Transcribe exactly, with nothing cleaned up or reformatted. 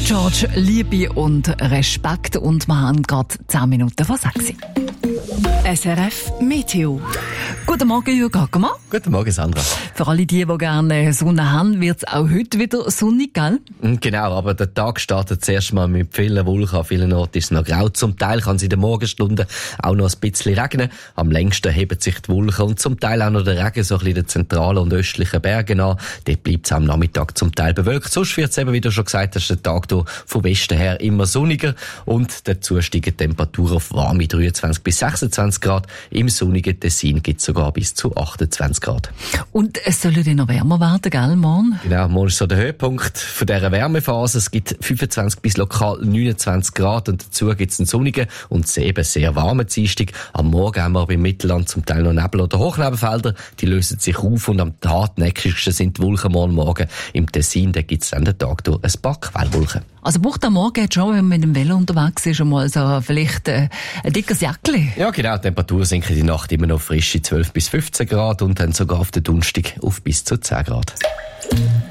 George, Liebe und Respekt. Und wir haben gerade zehn Minuten vor sechs. S R F Meteo. Guten Morgen, Jürgen Ackermann. Guten Morgen, Sandra. Für alle die, die gerne Sonne haben, wird es auch heute wieder sonnig, gell? Genau, aber der Tag startet zuerst mal mit vielen Wolken. An vielen Orten ist es noch grau. Zum Teil kann es in den Morgenstunden auch noch ein bisschen regnen. Am längsten heben sich die Wolken und zum Teil auch noch der Regen so ein bisschen in den zentralen und östlichen Bergen an. Dort bleibt es am Nachmittag zum Teil bewölkt. Sonst wird es eben, wie du schon gesagt hast, der Tag hier vom Westen her immer sonniger und dazu steigen die Temperaturen auf warme dreiundzwanzig bis sechsundzwanzig Grad. Im sonnigen Tessin gibt es sogar bis zu achtundzwanzig Grad. Und es soll ja noch wärmer werden, gell, morgen? Genau, morgen ist so der Höhepunkt von dieser Wärmephase. Es gibt fünfundzwanzig bis lokal neunundzwanzig Grad und dazu gibt es einen sonnigen und eben sehr warmen Dienstag. Am Morgen haben wir beim Mittelland zum Teil noch Nebel- oder Hochnebelfelder. Die lösen sich auf und am hartnäckigsten sind die Wolken morgen Morgen. Im Tessin, da gibt es dann den Tag durch ein paar Quellwolken. Also braucht am Morgen jetzt schon, wenn man mit dem Velo unterwegs ist, schon mal so vielleicht äh, ein dickes Jäckchen? Ja, genau. Die Temperatur sinkt in die Nacht immer noch frische zwölf bis fünfzehn Grad und dann sogar auf den Donnerstag auf bis zu zehn Grad.